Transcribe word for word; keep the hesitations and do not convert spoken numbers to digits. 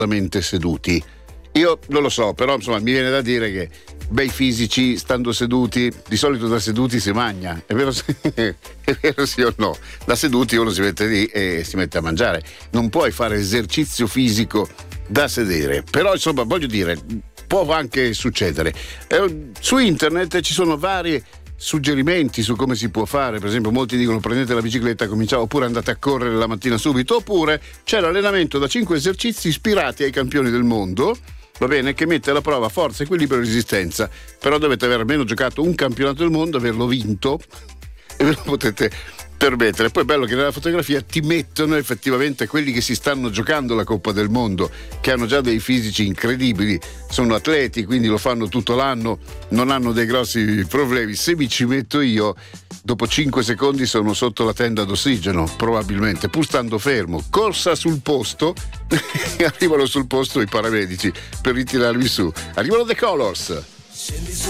seduti. Io non lo so, però insomma mi viene da dire che bei fisici stando seduti, di solito da seduti si mangia, è vero, è vero sì o no? Da seduti uno si mette lì e si mette a mangiare, non puoi fare esercizio fisico da sedere, però insomma voglio dire, può anche succedere. Eh, su internet ci sono vari suggerimenti su come si può fare, per esempio molti dicono prendete la bicicletta, cominciate, oppure andate a correre la mattina subito, oppure c'è l'allenamento da cinque esercizi ispirati ai campioni del mondo, va bene, che mette alla prova forza, equilibrio e resistenza, però dovete aver almeno giocato un campionato del mondo, averlo vinto e ve lo potete permettere. Poi è bello che nella fotografia ti mettono effettivamente quelli che si stanno giocando la Coppa del Mondo, che hanno già dei fisici incredibili, sono atleti, quindi lo fanno tutto l'anno, non hanno dei grossi problemi. Se mi ci metto io, dopo cinque secondi sono sotto la tenda d'ossigeno, probabilmente, pur stando fermo. Corsa sul posto e arrivano sul posto i paramedici per ritirarmi su. Arrivano The Colors.